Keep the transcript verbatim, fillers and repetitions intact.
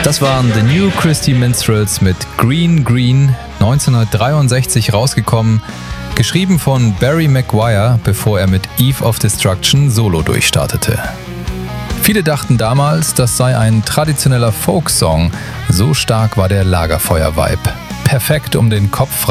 Das waren The New Christy Minstrels mit Green Green, neunzehnhundertdreiundsechzig rausgekommen, geschrieben von Barry Maguire, bevor er mit Eve of Destruction solo durchstartete. Viele dachten damals, das sei ein traditioneller Folksong, so stark war der Lagerfeuer-Vibe. Perfekt, um den Kopf